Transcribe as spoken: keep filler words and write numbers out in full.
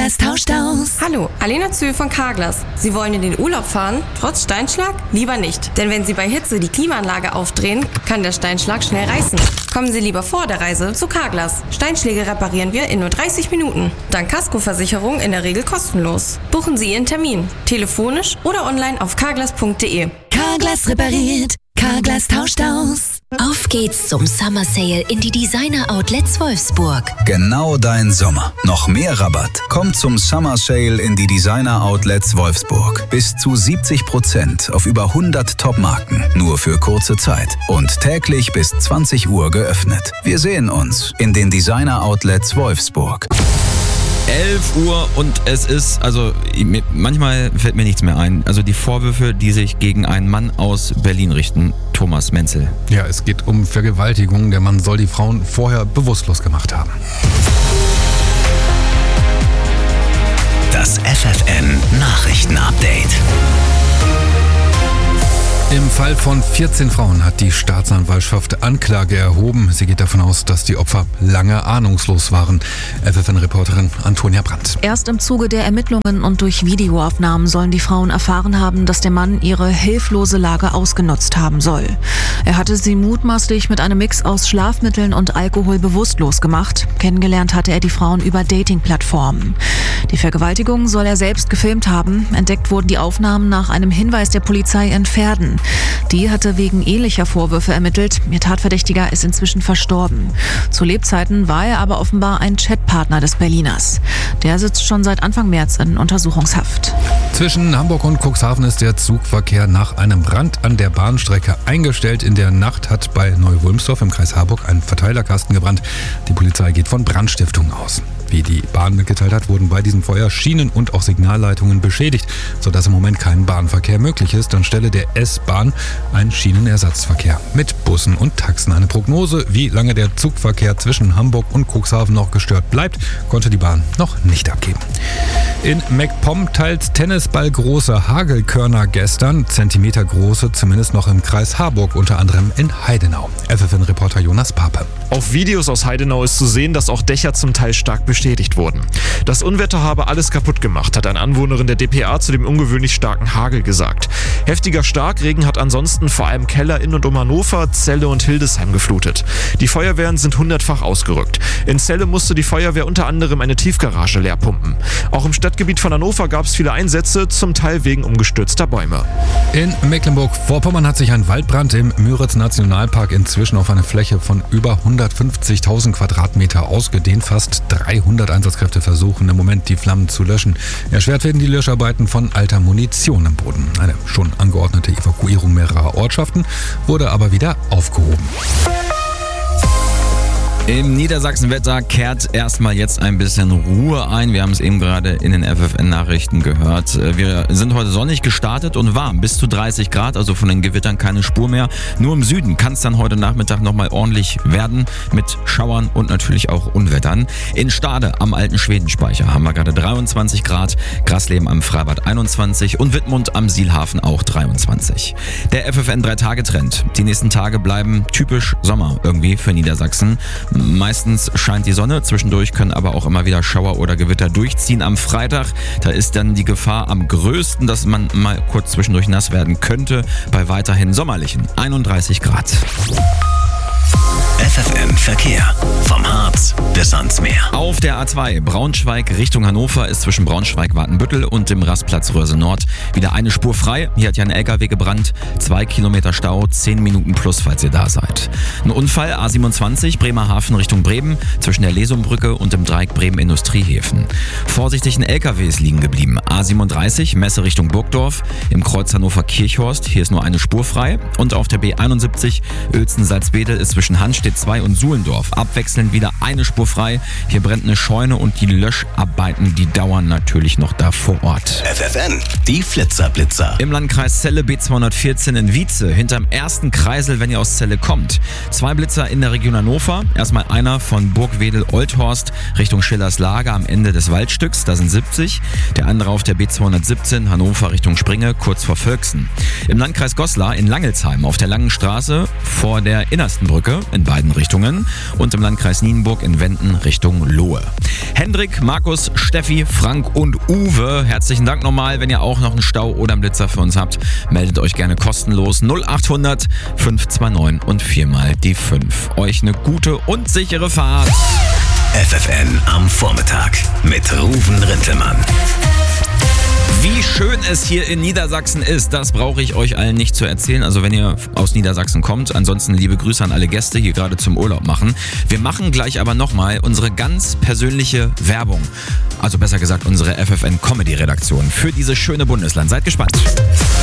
Carglass tauscht aus. Hallo, Alena Zühl von Carglass. Sie wollen in den Urlaub fahren, trotz Steinschlag? Lieber nicht. Denn wenn Sie bei Hitze die Klimaanlage aufdrehen, kann der Steinschlag schnell reißen. Kommen Sie lieber vor der Reise zu Carglass. Steinschläge reparieren wir in nur dreißig Minuten. Dank Kaskoversicherung in der Regel kostenlos. Buchen Sie Ihren Termin. Telefonisch oder online auf carglass punkt de. Carglass repariert. Carglass tauscht aus. Auf geht's zum Summer Sale in die Designer Outlets Wolfsburg. Genau dein Sommer. Noch mehr Rabatt. Kommt zum Summer Sale in die Designer Outlets Wolfsburg. Bis zu siebzig Prozent auf über hundert Top-Marken. Nur für kurze Zeit. Und täglich bis zwanzig Uhr geöffnet. Wir sehen uns in den Designer Outlets Wolfsburg. elf Uhr und es ist, also manchmal fällt mir nichts mehr ein. Also die Vorwürfe, die sich gegen einen Mann aus Berlin richten. Thomas Menzel. Ja, es geht um Vergewaltigung. Der Mann soll die Frauen vorher bewusstlos gemacht haben. Das F F N Nachrichtenupdate. Im Fall von vierzehn Frauen hat die Staatsanwaltschaft Anklage erhoben. Sie geht davon aus, dass die Opfer lange ahnungslos waren. F F N-Reporterin Antonia Brandt. Erst im Zuge der Ermittlungen und durch Videoaufnahmen sollen die Frauen erfahren haben, dass der Mann ihre hilflose Lage ausgenutzt haben soll. Er hatte sie mutmaßlich mit einem Mix aus Schlafmitteln und Alkohol bewusstlos gemacht. Kennengelernt hatte er die Frauen über Dating-Plattformen. Die Vergewaltigung soll er selbst gefilmt haben. Entdeckt wurden die Aufnahmen nach einem Hinweis der Polizei in Verden. Die hatte wegen ähnlicher Vorwürfe ermittelt. Ihr Tatverdächtiger ist inzwischen verstorben. Zu Lebzeiten war er aber offenbar ein Chatpartner des Berliners. Der sitzt schon seit Anfang März in Untersuchungshaft. Zwischen Hamburg und Cuxhaven ist der Zugverkehr nach einem Brand an der Bahnstrecke eingestellt. In der Nacht hat bei Neu-Wulmstorf im Kreis Harburg ein Verteilerkasten gebrannt. Die Polizei geht von Brandstiftung aus. Wie die Bahn mitgeteilt hat, wurden bei diesem Feuer Schienen und auch Signalleitungen beschädigt, sodass im Moment kein Bahnverkehr möglich ist. Anstelle der S-Bahn ein Schienenersatzverkehr mit Bussen und Taxen. Eine Prognose, wie lange der Zugverkehr zwischen Hamburg und Cuxhaven noch gestört bleibt, konnte die Bahn noch nicht abgeben. In MacPom teils tennisballgroße Hagelkörner gestern, Zentimetergroße, zumindest noch im Kreis Harburg, unter anderem in Heidenau. F F N-Reporter Jonas Pape. Auf Videos aus Heidenau ist zu sehen, dass auch Dächer zum Teil stark bestätigt wurden. Das Unwetter habe alles kaputt gemacht, hat eine Anwohnerin der D P A zu dem ungewöhnlich starken Hagel gesagt. Heftiger Starkregen hat ansonsten vor allem Keller in und um Hannover, Celle und Hildesheim geflutet. Die Feuerwehren sind hundertfach ausgerückt. In Celle musste die Feuerwehr unter anderem eine Tiefgarage leer pumpen. Auch im Stadtgebiet von Hannover gab es viele Einsätze, zum Teil wegen umgestürzter Bäume. In Mecklenburg-Vorpommern hat sich ein Waldbrand im Müritz-Nationalpark inzwischen auf eine Fläche von über hundertfünfzigtausend Quadratmeter ausgedehnt. Fast dreihundert Einsatzkräfte versuchen im Moment, die Flammen zu löschen. Erschwert werden die Löscharbeiten von alter Munition im Boden. Eine schon angeordnete Evakuierung mehrerer Ortschaften wurde aber wieder aufgehoben. Im Niedersachsenwetter kehrt erstmal jetzt ein bisschen Ruhe ein. Wir haben es eben gerade in den F F N-Nachrichten gehört. Wir sind heute sonnig gestartet und warm. Bis zu dreißig Grad, also von den Gewittern keine Spur mehr. Nur im Süden kann es dann heute Nachmittag nochmal ordentlich werden mit Schauern und natürlich auch Unwettern. In Stade am alten Schwedenspeicher haben wir gerade dreiundzwanzig Grad, Grasleben am Freibad einundzwanzig und Wittmund am Sielhafen auch dreiundzwanzig. Der F F N drei Tage Trend. Die nächsten Tage bleiben typisch Sommer irgendwie für Niedersachsen. Meistens scheint die Sonne, zwischendurch können aber auch immer wieder Schauer oder Gewitter durchziehen. Am Freitag, da ist dann die Gefahr am größten, dass man mal kurz zwischendurch nass werden könnte, bei weiterhin sommerlichen einunddreißig Grad. F F N Verkehr. Vom Harz bis ans Meer. Auf der A zwei Braunschweig Richtung Hannover ist zwischen Braunschweig-Wartenbüttel und dem Rastplatz Röhrse Nord wieder eine Spur frei. Hier hat ja ein L K W gebrannt. Zwei Kilometer Stau, zehn Minuten plus, falls ihr da seid. Ein Unfall, A siebenundzwanzig, Bremerhaven Richtung Bremen, zwischen der Lesumbrücke und dem Dreieck Bremen-Industriehäfen. Vorsichtig, ein L K W ist liegen geblieben. A siebenunddreißig, Messe Richtung Burgdorf, im Kreuz Hannover-Kirchhorst. Hier ist nur eine Spur frei. Und auf der B einundsiebzig, Uelzen-Salzwedel ist zwischen Hanstedt zwei und Suhlendorf. Abwechselnd wieder eine Spur frei. Hier brennt eine Scheune und die Löscharbeiten, die dauern natürlich noch da vor Ort. F F N, die Flitzerblitzer. Im Landkreis Celle B zweihundertvierzehn in Wietze, hinterm ersten Kreisel, wenn ihr aus Celle kommt. Zwei Blitzer in der Region Hannover. Erstmal einer von Burgwedel-Olthorst Richtung Schillers Lager am Ende des Waldstücks, da sind siebzig. Der andere auf der B zweihundertsiebzehn Hannover Richtung Springe, kurz vor Völksen. Im Landkreis Goslar in Langelsheim auf der Langen Straße vor der Innersten Brücke in beiden Richtungen und im Landkreis Nienburg in Wenden Richtung Lohe. Hendrik, Markus, Steffi, Frank und Uwe, herzlichen Dank nochmal. Wenn ihr auch noch einen Stau oder einen Blitzer für uns habt, meldet euch gerne kostenlos null achthundert fünf zwei neun und viermal die fünf. Euch eine gute und sichere Fahrt. F F N am Vormittag mit Ruven Rintelmann. Wie schön es hier in Niedersachsen ist, das brauche ich euch allen nicht zu erzählen. Also wenn ihr aus Niedersachsen kommt, ansonsten liebe Grüße an alle Gäste, die hier gerade zum Urlaub machen. Wir machen gleich aber nochmal unsere ganz persönliche Werbung. Also besser gesagt unsere F F N Comedy Redaktion für dieses schöne Bundesland. Seid gespannt.